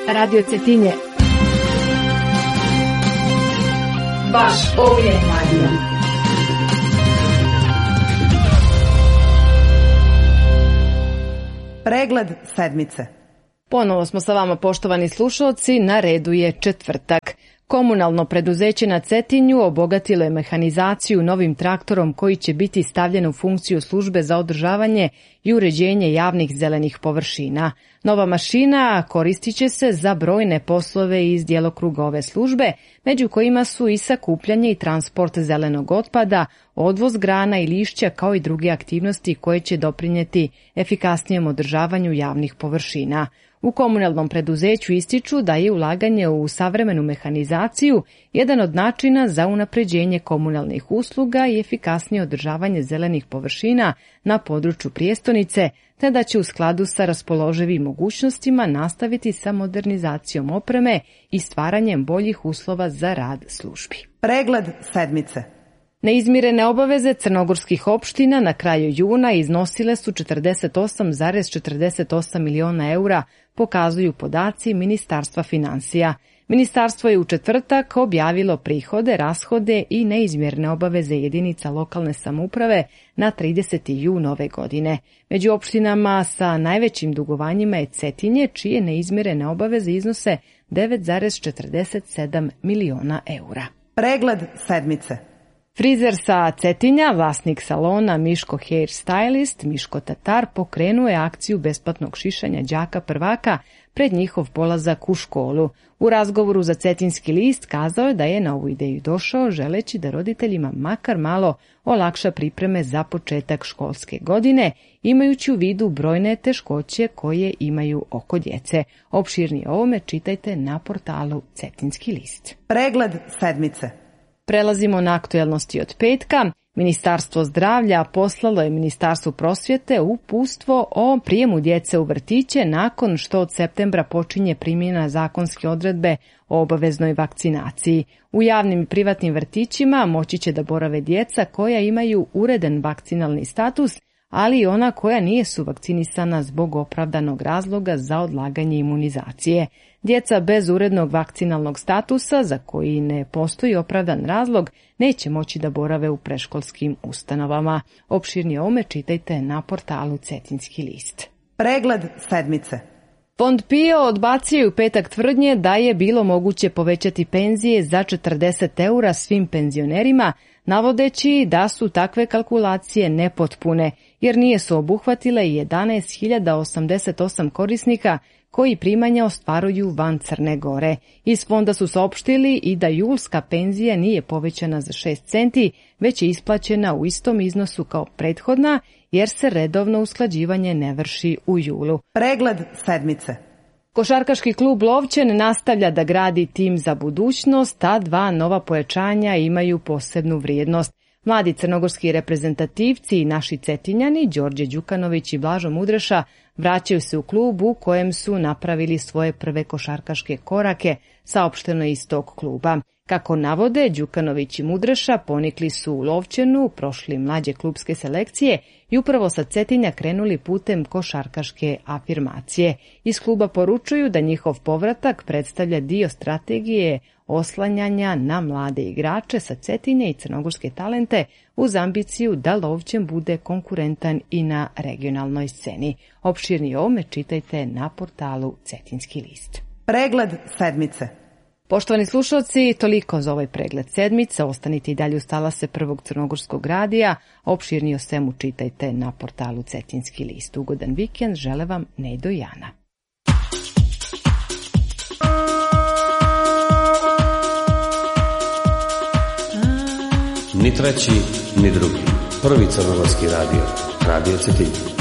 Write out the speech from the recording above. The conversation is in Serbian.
Radio Cetinje. Baš ovdje radio. Pregled sedmice. Ponovo smo sa vama, poštovani slušalci, na redu je četvrtak. Komunalno preduzeće na Cetinju obogatilo je mehanizaciju novim traktorom koji će biti stavljen u funkciju službe za održavanje i uređenje javnih zelenih površina. Nova mašina koristit će se za brojne poslove iz djelokruga ove službe, među kojima su i sakupljanje i transport zelenog otpada, odvoz grana i lišća kao i druge aktivnosti koje će doprinijeti efikasnijem održavanju javnih površina. U komunalnom preduzeću ističu da je ulaganje u savremenu mehanizaciju jedan od načina za unapređenje komunalnih usluga i efikasnije održavanje zelenih površina na području prijestolnice, te da će u skladu sa raspoloživim mogućnostima nastaviti sa modernizacijom opreme i stvaranjem boljih uslova za rad službi. Pregled sedmice. Neizmirene obaveze crnogorskih opština na kraju juna iznosile su 48,48 miliona eura, pokazuju podaci Ministarstva finansija. Ministarstvo je u četvrtak objavilo prihode, rashode i neizmjerne obaveze jedinica lokalne samouprave na 30. jun ove godine. Među opštinama sa najvećim dugovanjima je Cetinje, čije neizmjerene obaveze iznose 9,47 miliona eura. Pregled sedmice. Frizer sa Cetinja, vlasnik salona Miško Hair Stylist, Miško Tatar, pokrenuo je akciju besplatnog šišanja đaka prvaka pred njihov polazak u školu. U razgovoru za Cetinski list kazao je da je na ovu ideju došao želeći da roditeljima makar malo olakša pripreme za početak školske godine, imajući u vidu brojne teškoće koje imaju oko djece. Opširnije o ovome čitajte na portalu Cetinski list. Pregled sedmice. Prelazimo na aktuelnosti od petka. Ministarstvo zdravlja poslalo je Ministarstvu prosvjete uputstvo o prijemu djece u vrtiće nakon što od septembra počinje primjena zakonske odredbe o obaveznoj vakcinaciji. U javnim i privatnim vrtićima moći će da borave djeca koja imaju uredan vakcinalni status, ali i ona koja nije su vakcinisana zbog opravdanog razloga za odlaganje imunizacije. Djeca bez urednog vakcinalnog statusa, za koji ne postoji opravdan razlog, neće moći da borave u predškolskim ustanovama. Opširnije ome čitajte na portalu Cetinski list. Pregled sedmice. Fond PIO odbacio je u petak tvrdnje da je bilo moguće povećati penzije za 40 eura svim penzionerima, navodeći da su takve kalkulacije nepotpune, jer nije su obuhvatile 11.088 korisnika koji primanja ostvaruju van Crne Gore. Iz fonda su saopštili i da julska penzija nije povećana za 6 centi, već je isplaćena u istom iznosu kao prethodna, jer se redovno usklađivanje ne vrši u julu. Pregled sedmice. Košarkaški klub Lovćen nastavlja da gradi tim za budućnost, a dva nova pojačanja imaju posebnu vrijednost. Mladi crnogorski reprezentativci i naši Cetinjani, Đorđe Đukanović i Blažo Mudreša, vraćaju se u klub u kojem su napravili svoje prve košarkaške korake, saopšteno iz tog kluba. Kako navode, Đukanović i Mudreša ponikli su u Lovćenu, prošli mlađe klubske selekcije i upravo sa Cetinja krenuli putem košarkaške afirmacije. Iz kluba poručuju da njihov povratak predstavlja dio strategije oslanjanja na mlade igrače sa Cetinja i crnogorske talente uz ambiciju da Lovćen bude konkurentan i na regionalnoj sceni. Opširnije ovome čitajte na portalu Cetinski list. Pregled sedmice. Poštovani slušalci, toliko za ovaj pregled sedmice. Ostanite i dalje uz talase Prvog crnogorskog radija. Opširnije o svemu čitajte na portalu Cetinski list. Ugodan vikend žele vam Nedo i Jana. Ni treći, ni drugi. Prvi crnogorski radio. Radio Cetinje.